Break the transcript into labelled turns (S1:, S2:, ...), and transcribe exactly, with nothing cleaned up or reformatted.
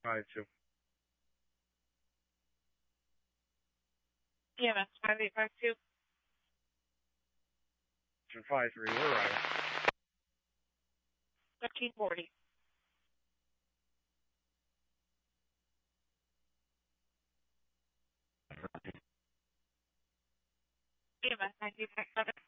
S1: five two.
S2: E M S five eight five two.
S1: five three, we're right.
S2: thirteen forty. E M S nine two six seven.